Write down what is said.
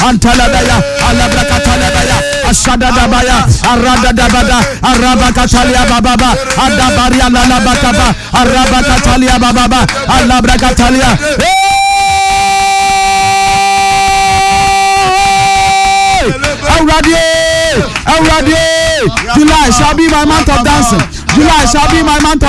Antaladaya, Alabrakataladaya, Ashadadabaya, Aradadabada, Arabakatalia Bababa, Adabaria Lalabakaba, Arabakatalia Bababa, Alabrakatalia. Already, July shall be my month of dancing. July shall be my month of